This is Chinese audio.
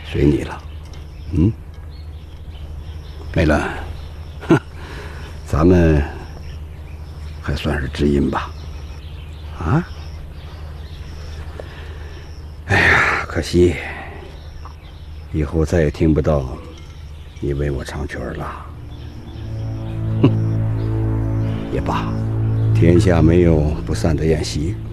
随你了。美兰，咱们还算是知音吧？啊？哎呀，可惜以后再也听不到你为我唱曲儿了。也罢，天下没有不散的宴席。